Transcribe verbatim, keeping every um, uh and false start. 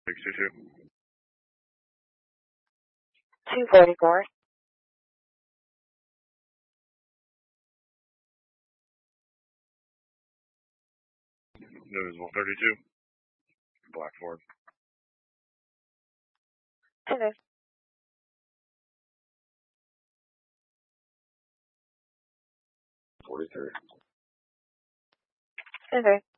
six two two. two forty-four. News one thirty-two. Black Ford. Okay. forty-three. Okay.